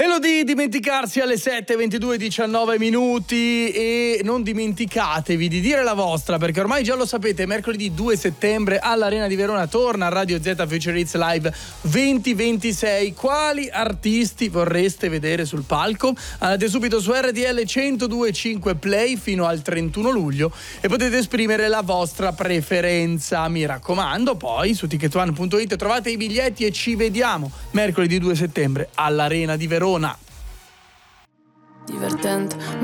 Elodie, dimenticarsi alle 7:22, 19 minuti, e non dimenticatevi di dire la vostra, perché ormai già lo sapete, mercoledì 2 settembre all'Arena di Verona torna Radio Z Future Hits Live 2026. Quali artisti vorreste vedere sul palco? Andate subito su RTL 102.5 Play fino al 31 luglio e potete esprimere la vostra preferenza. Mi raccomando, poi su ticketone.it trovate i biglietti e ci vediamo mercoledì 2 settembre all'Arena di Verona. Divertente,